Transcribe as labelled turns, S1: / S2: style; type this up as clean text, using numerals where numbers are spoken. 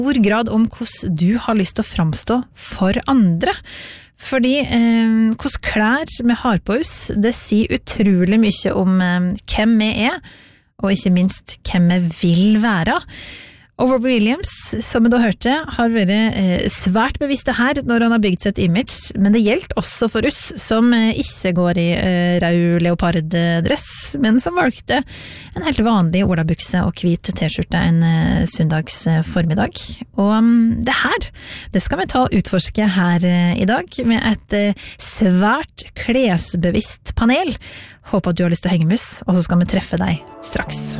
S1: stor grad om hvordan du har lyst til å framstå for andre. Fordi hvordan klær vi har på oss, det sier utrolig mye om hvem vi og ikke minst hvem vi vil være. Og Robbie Williams, som vi da hørte, har vært svært bevisst det her når han har bygd seg et image, men det gjelder også for oss som ikke går i rød leoparddress, men som valgte en helt vanlig olabukse og hvit t-skjorte en søndags formiddag. Og det her, det skal vi ta og utforske her i dag med et svært klesbevisst panel. Håper at du har lyst til å henge med oss, og så skal vi treffe deg straks.